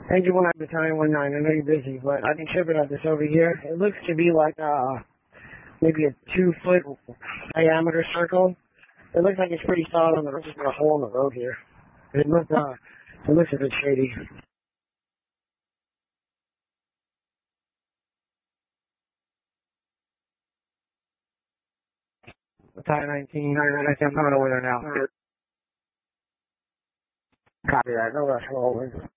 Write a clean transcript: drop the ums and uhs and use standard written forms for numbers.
Engine 1 Battalion 19. I know you're busy, but I can ship it at this over here. It looks to be like maybe a 2-foot diameter circle. It looks like it's pretty solid on the road. Just got a hole in the road here. It looks a bit shady. Battalion 19. I'm coming over there now. Copy that. No rush. Roll.